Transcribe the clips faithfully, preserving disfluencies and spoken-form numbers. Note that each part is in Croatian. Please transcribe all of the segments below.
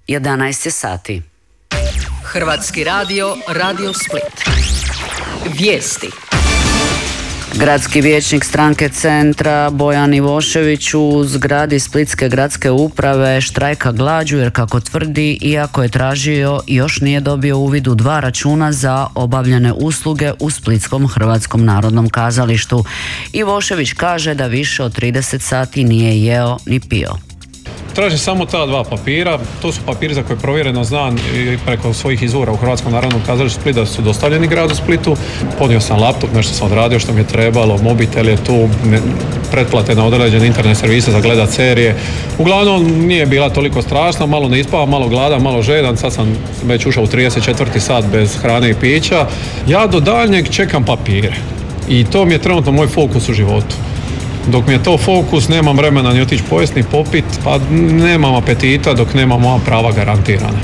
jedanaest je sati. Hrvatski radio, Radio Split. Vijesti. Gradski vijećnik stranke Centra Bojan Ivošević u zgradi Splitske gradske uprave štrajka glađu jer, kako tvrdi, iako je tražio, još nije dobio uvid u dva računa za obavljene usluge u Splitskom Hrvatskom narodnom kazalištu. Ivošević kaže da više od trideset sati nije jeo ni pio. Traži samo ta dva papira, to su papiri za koje provjereno znam i preko svojih izvora u Hrvatskom narodnom kazalištu Split da su dostavljeni gradu Splitu. Ponio sam laptop, nešto sam odradio što mi je trebalo, mobitel je tu, ne, pretplate na određene internet servise za gledat serije. Uglavnom nije bila toliko strašna, malo ne ispavam, malo gladan, malo žedan, sad sam već ušao u trideset četvrti sat bez hrane i pića. Ja do daljnjeg čekam papire i to mi je trenutno moj fokus u životu. Dok mi je to fokus, nemam vremena ni otići pojesti, ni popit, pa nemam apetita dok nemam moja prava garantirane.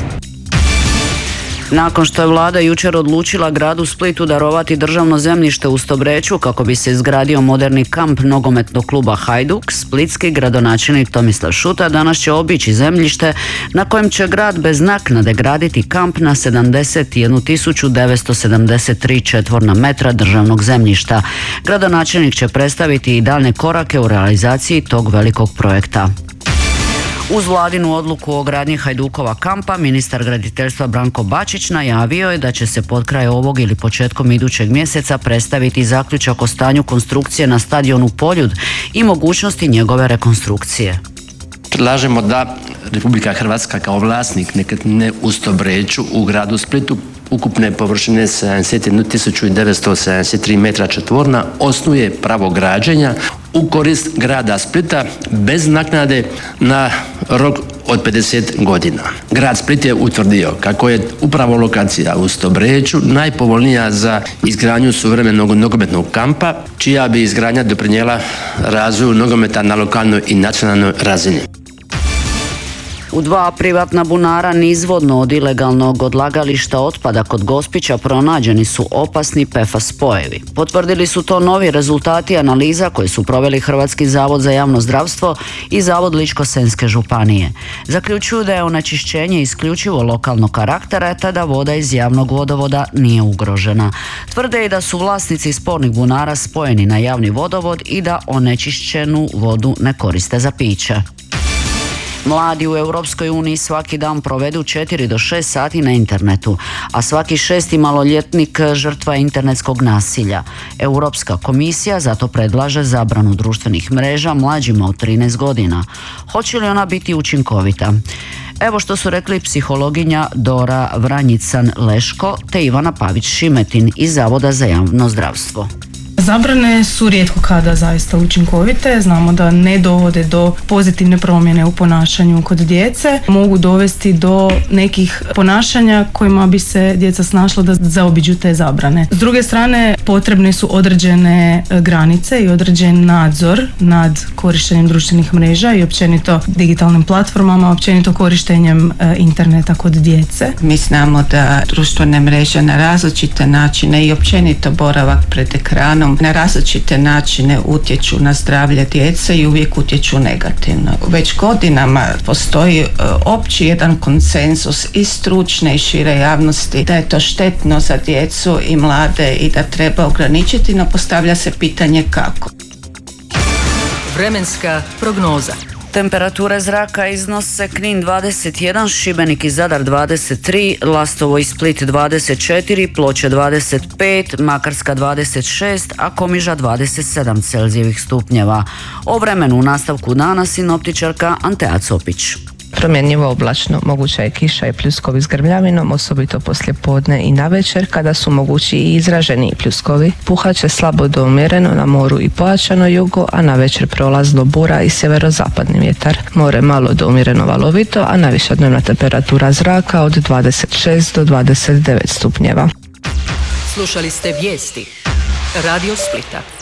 Nakon što je vlada jučer odlučila gradu Splitu darovati državno zemljište u Stobreću kako bi se izgradio moderni kamp nogometnog kluba Hajduk, splitski gradonačelnik Tomislav Šuta danas će obići zemljište na kojem će grad bez naknade graditi kamp na sedamdeset jednu tisuću devetsto sedamdeset tri četvorna metra državnog zemljišta. Gradonačelnik će predstaviti i daljne korake u realizaciji tog velikog projekta. Uz vladinu odluku o gradnji Hajdukova kampa, ministar graditeljstva Branko Bačić najavio je da će se potkraj ovog ili početkom idućeg mjeseca predstaviti zaključak o stanju konstrukcije na stadionu Poljud i mogućnosti njegove rekonstrukcije. Predlažemo da Republika Hrvatska kao vlasnik nekretnine u Stobreću u gradu Splitu ukupne površine sedamdeset jednu tisuću devetsto sedamdeset tri metra četvorna osnuje pravo građenja u korist grada Splita bez naknade na rok od pedeset godina. Grad Split je utvrdio kako je upravo lokacija u Stobreću najpovoljnija za izgradnju suvremenog nogometnog kampa, čija bi izgradnja doprinijela razvoju nogometa na lokalnoj i nacionalnoj razini. U dva privatna bunara nizvodno od ilegalnog odlagališta otpada kod Gospića pronađeni su opasni P F A S spojevi. Potvrdili su to novi rezultati analiza koje su proveli Hrvatski zavod za javno zdravstvo i Zavod Ličko-senjske županije. Zaključuju da je onečišćenje isključivo lokalnog karaktera, te da voda iz javnog vodovoda nije ugrožena. Tvrde i da su vlasnici spornih bunara spojeni na javni vodovod i da onečišćenu vodu ne koriste za piće. Mladi u Europskoj uniji svaki dan provedu četiri do šest sati na internetu, a svaki šesti maloljetnik žrtva internetskog nasilja. Europska komisija zato predlaže zabranu društvenih mreža mlađima od trinaest godina. Hoće li ona biti učinkovita? Evo što su rekli psihologinja Dora Vranjican-Leško te Ivana Pavić-Šimetin iz Zavoda za javno zdravstvo. Zabrane su rijetko kada zaista učinkovite, znamo da ne dovode do pozitivne promjene u ponašanju kod djece, mogu dovesti do nekih ponašanja kojima bi se djeca snašla da zaobiđu te zabrane. S druge strane, potrebne su određene granice i određen nadzor nad korištenjem društvenih mreža i općenito digitalnim platformama, općenito korištenjem interneta kod djece. Mi znamo da društvene mreže na različite načine i općenito boravak pred ekranom na različite načine utječu na zdravlje djece i uvijek utječu negativno. Već godinama postoji opći jedan konsenzus i stručne i šire javnosti da je to štetno za djecu i mlade i da treba ograničiti, no postavlja se pitanje kako. Vremenska prognoza. Temperature zraka iznose Knin dvadeset jedan, Šibenik i Zadar dvadeset tri, Lastovo i Split dvadeset četiri, Ploče dvadeset pet, Makarska dvadeset šest, a Komiža dvadeset sedam Celzijevih stupnjeva. O vremenu u nastavku dana sinoptičarka Antea Copić. Promjenjivo oblačno, moguća je kiša i pljuskovi s grmljavinom, osobito poslije podne i navečer kada su mogući i izraženi pljuskovi. Puhaće slabo do umjereno na moru i pojačano jugo, a navečer prolazno bura i sjeverozapadni vjetar. More malo do umjereno valovito, a najviša dnevna temperatura zraka od dvadeset šest do dvadeset devet stupnjeva. Slušali ste vijesti Radio Splita.